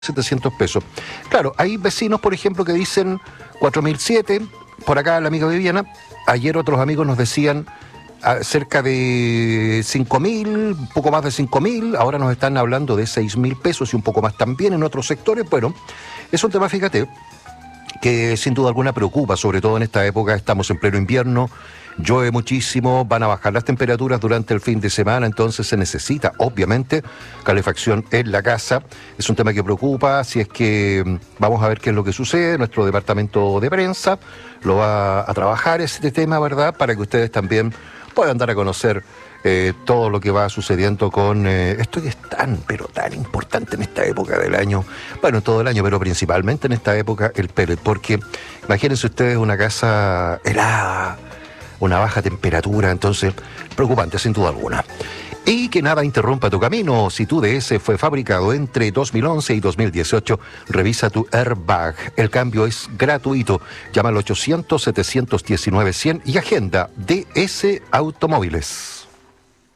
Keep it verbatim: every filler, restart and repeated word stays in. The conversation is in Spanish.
setecientos pesos. Claro, hay vecinos, por ejemplo, que dicen cuatro mil siete, por acá el amigo Viviana, ayer otros amigos nos decían a, cerca de cinco mil, un poco más de cinco mil, ahora nos están hablando de seis mil pesos y un poco más también en otros sectores. Bueno, es un tema, fíjate, que sin duda alguna preocupa, sobre todo en esta época, estamos en pleno invierno, llueve muchísimo, van a bajar las temperaturas durante el fin de semana, entonces se necesita, obviamente, calefacción en la casa. Es un tema que preocupa, si es que vamos a ver qué es lo que sucede. Nuestro departamento de prensa lo va a trabajar este tema, ¿verdad?, para que ustedes también puedan dar a conocer eh, todo lo que va sucediendo con eh, esto que es tan, pero tan importante en esta época del año, bueno, en todo el año, pero principalmente en esta época, el pellet, porque imagínense ustedes una casa helada, una baja temperatura, entonces preocupante sin duda alguna. Y que nada interrumpa tu camino. Si tu D S fue fabricado entre dos mil once y dos mil dieciocho, revisa tu airbag. El cambio es gratuito. Llama al ochocientos, setecientos diecinueve, cien y agenda D S Automóviles.